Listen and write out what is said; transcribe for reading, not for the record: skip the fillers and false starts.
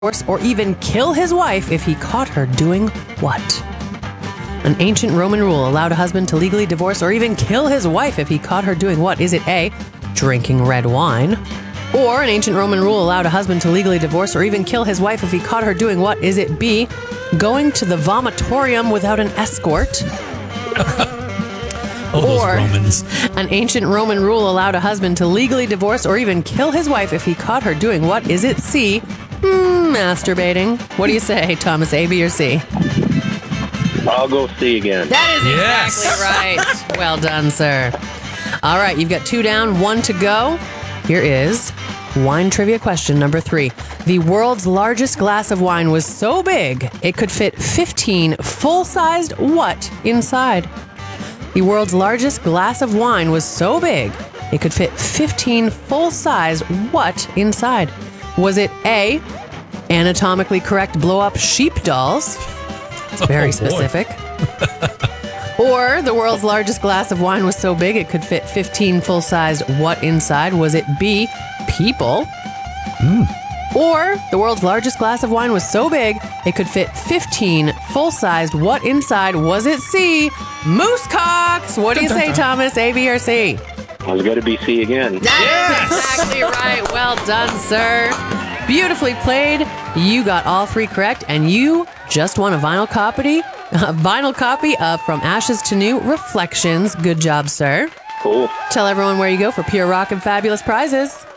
divorce or even kill his wife if he caught her doing what? An ancient Roman rule allowed a husband to legally divorce or even kill his wife if he caught her doing what? Is it A, drinking red wine? Or an ancient Roman rule allowed a husband to legally divorce or even kill his wife if he caught her doing what? Is it B, going to the vomitorium without an escort? Oh, those Or Romans. an ancient Roman rule allowed a husband to legally divorce or even kill his wife if he caught her doing what? Is it C, masturbating? What do you say, Thomas, A, B, or C? I'll go C again. That is Yes. exactly right. Well done, sir. All right, you've got 2 down, 1 to go. Here is wine trivia question number 3. The world's largest glass of wine was so big it could fit 15 full-sized what inside? The world's largest glass of wine was so big it could fit 15 full-size what inside? Was it A, anatomically correct blow-up sheep dolls? It's very Oh, boy. specific. Or the world's largest glass of wine was so big it could fit 15 full-size what inside? Was it B, people? Or the world's largest glass of wine was so big it could fit 15 full-sized what inside? Was it C, moose cocks? What do you say, Thomas? A, B, or C? Well, it's got to be C again. That's exactly right. Well done, sir. Beautifully played. You got all 3 correct, and you just won a vinyl copy of From Ashes to New Reflections. Good job, sir. Cool. Tell everyone where you go for pure rock and fabulous prizes.